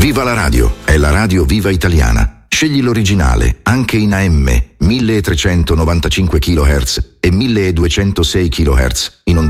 Viva la radio, è la radio Viva Italiana. Scegli l'originale, anche in AM, 1395 kHz e 1206 kHz, in